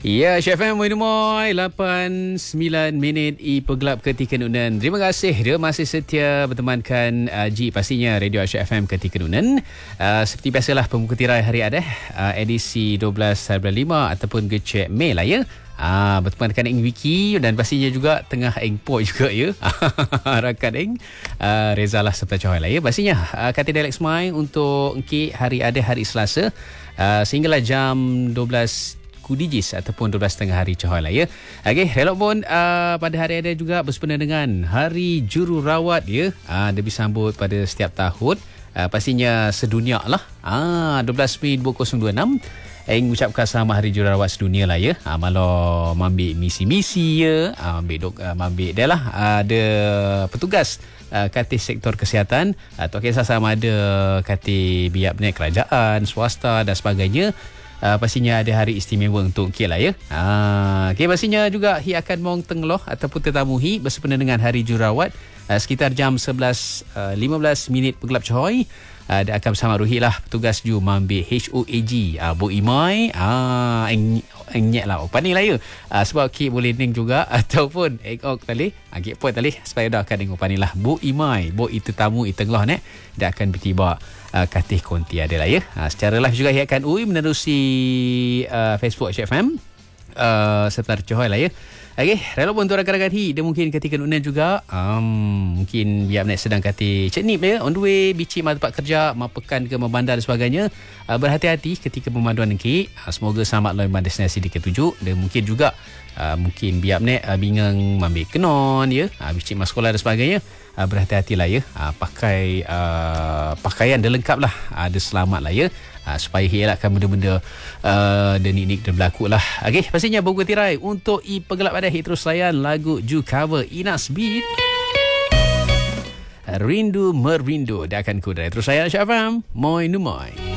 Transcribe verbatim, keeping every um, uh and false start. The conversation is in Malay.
Ya, Syed F M Moy lapan sembilan minit I Pegelap Ketika Nunan. Terima kasih dia masih setia bertemankan uh, G pastinya Radio Syed F M Ketika Nunan. Uh, seperti biasalah pembuka tirai hari ada uh, edisi dua belas bulan lima ataupun Gecek Mei lah ya. Ah, bertemankan Eng Wiki dan pastinya juga tengah Eng Po juga ya. Rakan Eng uh, Reza lah serta Choy lah ya. Pastinya uh, kata Dialek Semai untuk Engki hari ada hari Selasa uh, sehinggalah jam dua belas Kudijis ataupun dua belas tengah hari Choy lah ya. Okey, relok pun uh, pada hari ada juga bersempena dengan Hari Jururawat ya. Uh, dia disambut pada setiap tahun. Uh, pastinya sedunia lah. Ah, dua belas Mei dua ribu dua puluh enam. Eng ucapkan selamat Hari Jururawat sedunia lah ya. Ha, malah ambil misi-misi ya. Ha, ambil dok, ha, ambil dia lah. Ada petugas uh, katis sektor kesihatan atau kisah sama ada katis biar benar kerajaan, swasta dan sebagainya. Uh, pastinya ada hari istimewa untuk K lah ya. Ha, okay, pastinya juga hi akan mong tengloh ataupun tetamu hi bersempena dengan Hari Jururawat uh, sekitar jam sebelas lima belas minit Pegelap Choy. Uh, dia akan bersama Ruhi lah petugas ju mengambil H O A G uh, Bu Imai ah eng engnyek lah opan ni lah ya uh, sebab Kik boleh ning juga ataupun ekok tali uh, Kik point tali supaya dah akan tengok opan ni lah Bu Imai Bu itu tamu itenglah nek dia akan bertiba uh, katih konti ada lah ya uh, secara live juga ia akan ui menerusi uh, Facebook Syed F M uh, serta Choy lah ya. Okey, relok pun untuk rakan-rakan hi dia mungkin ketika Nunan juga um, mungkin biar nak sedang kata ceknip ya on the way bicik mah tempat kerja mapekan ke membandar dan sebagainya uh, berhati-hati ketika pemanduan nengki uh, semoga selamat lawan destinasi di ketujuh dan mungkin juga uh, mungkin biar nak uh, bingung ambil kenon ya uh, bicik mas sekolah dan sebagainya uh, berhati-hatilah ya uh, pakai uh, pakaian dia lengkap lah uh, dia selamat lah ya. Ha, supaya hialakkan benda-benda uh, dan nik-nik dan berlaku lah. Okey, pastinya buku tirai untuk I Pegelap ada hit terus layan lagu Ju cover Inas Beat Rindu Merindu dia akan ku dari terus layan Syed F M Moy Numoy.